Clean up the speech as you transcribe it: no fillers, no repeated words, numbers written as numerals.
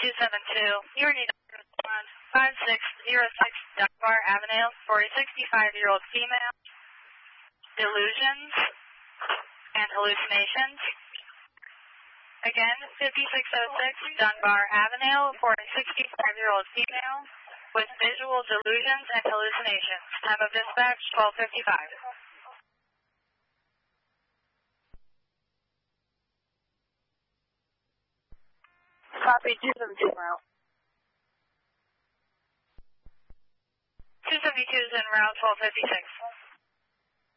You need to respond 5606 Dunbar Avenue for a 65-year-old female. Delusions and hallucinations. Again, 5606 Dunbar Avenue for a 65-year-old female with visual delusions and hallucinations. Time of dispatch, 12:55. Copy, 272 route. 272 is en route, 12:56.